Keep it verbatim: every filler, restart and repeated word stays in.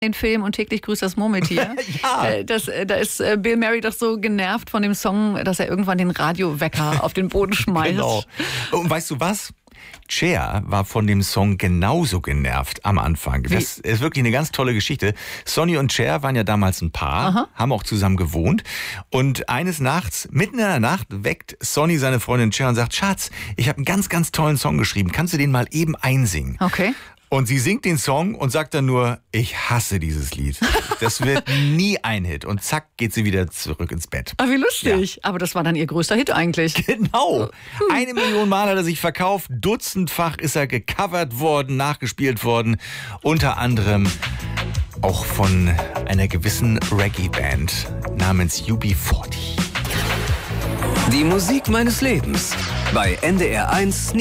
Den Film und täglich grüßt das Murmeltier. Ja. Das, da ist Bill Murray doch so genervt von dem Song, dass er irgendwann den Radiowecker auf den Boden schmeißt. Genau. Und weißt du was? Cher war von dem Song genauso genervt am Anfang. Wie? Das ist wirklich eine ganz tolle Geschichte. Sonny und Cher waren ja damals ein Paar, Aha. haben auch zusammen gewohnt. Und eines Nachts, mitten in der Nacht, weckt Sonny seine Freundin Cher und sagt, Schatz, ich habe einen ganz, ganz tollen Song geschrieben. Kannst du den mal eben einsingen? Okay. Und sie singt den Song und sagt dann nur, ich hasse dieses Lied. Das wird nie ein Hit. Und zack, geht sie wieder zurück ins Bett. Ah, wie lustig. Ja. Aber das war dann ihr größter Hit eigentlich. Genau. Eine Million Mal hat er sich verkauft. Dutzendfach ist er gecovert worden, nachgespielt worden. Unter anderem auch von einer gewissen Reggae-Band namens U B vierzig. Die Musik meines Lebens bei N D R eins